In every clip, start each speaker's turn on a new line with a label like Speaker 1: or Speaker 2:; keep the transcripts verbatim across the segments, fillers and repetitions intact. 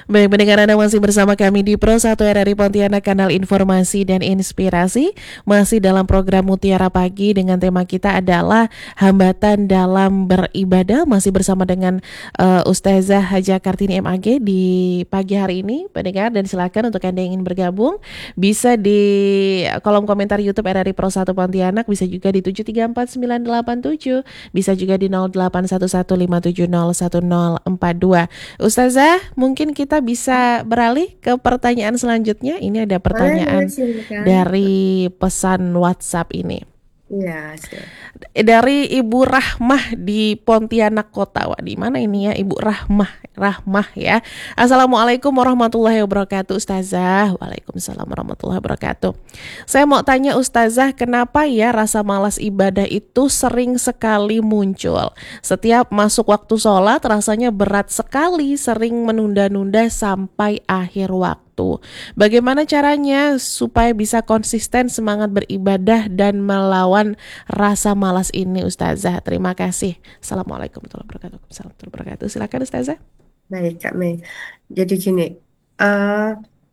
Speaker 1: Baik, pendengar Anda masih bersama kami di Pro satu R R I Pontianak, Kanal Informasi dan Inspirasi. Masih dalam program Mutiara Pagi dengan tema kita adalah hambatan dalam beribadah. Masih bersama dengan uh, Ustazah Haja Kartini M A G di pagi hari ini, pendengar. Dan silakan untuk Anda yang ingin bergabung, bisa di kolom komentar YouTube R R I Pro satu Pontianak, bisa juga di tujuh tiga empat sembilan delapan tujuh, bisa juga di nol delapan satu satu lima tujuh nol satu nol empat dua. Ustazah, mungkin kita bisa beralih ke pertanyaan selanjutnya. Ini ada
Speaker 2: Boleh,
Speaker 1: pertanyaan
Speaker 2: silakan.
Speaker 1: dari pesan WhatsApp ini.
Speaker 2: Iya, siap.
Speaker 1: Dari Ibu Rahmah di Pontianak Kota. Wah, di mana ini ya, Ibu Rahmah? Rahmah ya. Assalamualaikum warahmatullahi wabarakatuh, Ustazah. Waalaikumsalam warahmatullahi wabarakatuh. Saya mau tanya Ustazah, kenapa ya rasa malas ibadah itu sering sekali muncul? Setiap masuk waktu sholat rasanya berat sekali, sering menunda-nunda sampai akhir waktu. Bagaimana caranya supaya bisa konsisten semangat beribadah dan melawan rasa malas ini, Ustazah? Terima kasih. Assalamualaikum warahmatullahi wabarakatuh. Assalamualaikum warahmatullahi wabarakatuh. Silakan, Ustazah.
Speaker 2: Baik, Kak Mei. Jadi gini, eh,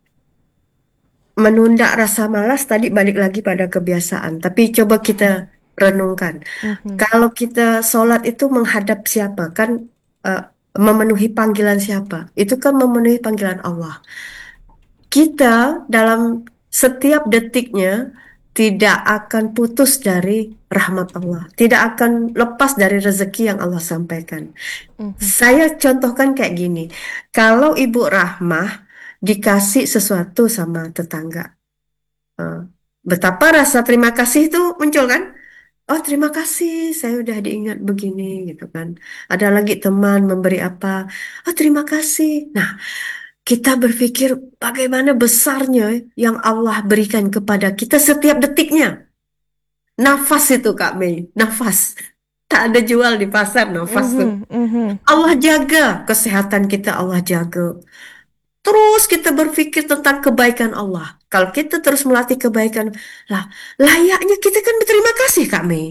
Speaker 2: menunda rasa malas tadi balik lagi pada kebiasaan. Tapi coba kita renungkan.
Speaker 1: Mhm.
Speaker 2: Kalau kita sholat itu menghadap siapa? Kan eh, memenuhi panggilan siapa? Itu kan memenuhi panggilan Allah. Kita dalam setiap detiknya tidak akan putus dari rahmat Allah. Tidak akan lepas dari rezeki yang Allah sampaikan.
Speaker 1: Mhm.
Speaker 2: Saya contohkan kayak gini. Kalau Ibu Rahmah dikasih sesuatu sama tetangga, eh, betapa rasa terima kasih itu muncul kan? Oh, terima kasih, saya udah diingat begini gitu kan. Ada lagi teman memberi apa? Oh, terima kasih. Nah, kita berpikir bagaimana besarnya yang Allah berikan kepada kita setiap detiknya. Nafas itu Kak Mei, nafas. Tak ada jual di pasar nafas tuh.
Speaker 1: Mhm. Mhm.
Speaker 2: Allah jaga kesehatan kita, Allah jaga. Terus kita berpikir tentang kebaikan Allah. Kalau kita terus melatih kebaikan, lah layaknya kita kan berterima kasih Kak Mei.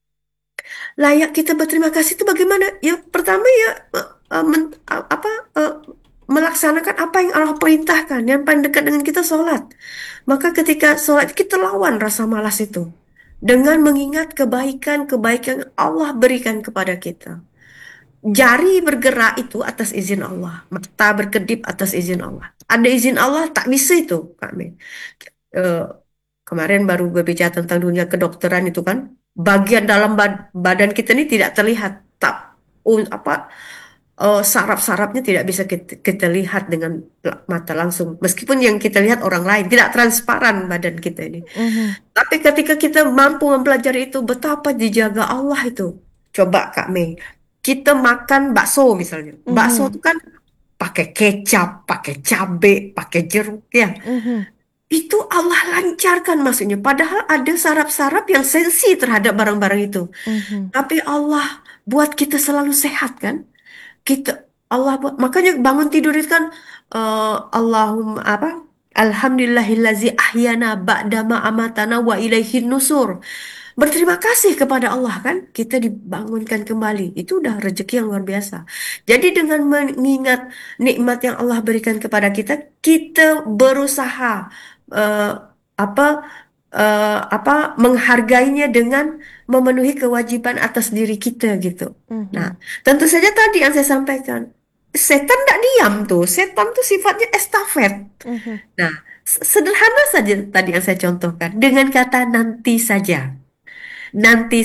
Speaker 2: Layak kita berterima kasih itu bagaimana? Ya pertama ya eh, eh, men- eh, apa eh, melaksanakan apa yang Allah perintahkan. Yang paling dekat dengan kita sholat. Maka ketika sholat kita lawan rasa malas itu dengan mengingat kebaikan-kebaikan yang Allah berikan kepada kita. Jari bergerak itu atas izin Allah. Mata berkedip atas izin Allah. Ada izin Allah tak bisa itu, Kak Mei. Eh, Kemarin baru berbicara tentang dunia kedokteran itu kan. Bagian dalam bad- badan kita ini tidak terlihat. Tak un- apa eh, saraf-sarafnya tidak bisa kita, kita lihat dengan la- mata langsung. Meskipun yang kita lihat orang lain tidak transparan badan kita ini.
Speaker 1: Mhm.
Speaker 2: Tapi ketika kita mampu mempelajari itu, betapa dijaga Allah itu. Coba Kak Mei, kita makan bakso misalnya. Bakso
Speaker 1: Mhm.
Speaker 2: itu kan pakai kecap, pakai cabe, pakai jeruk ya.
Speaker 1: Mhm.
Speaker 2: Itu Allah lancarkan maksudnya. Padahal ada saraf-saraf yang sensi terhadap barang-barang itu.
Speaker 1: Mhm.
Speaker 2: Tapi Allah buat kita selalu sehat kan? Kita Allah buat makanya bangun tidur itu kan eh, Allahumma apa? Alhamdulillahillazi ahyana ba'dama amatana wa ilaihin nusur. Berterima kasih kepada Allah kan kita dibangunkan kembali. Itu udah rezeki yang luar biasa. Jadi dengan mengingat nikmat yang Allah berikan kepada kita, kita berusaha eh, apa eh, apa menghargainya dengan memenuhi kewajiban atas diri kita gitu. Nah,
Speaker 1: Mhm.
Speaker 2: tentu saja tadi yang saya sampaikan, setan tidak diam tuh. Setan tuh sifatnya estafet.
Speaker 1: Mhm.
Speaker 2: Nah, s- sederhana saja tadi yang saya contohkan dengan kata nanti saja. Nanti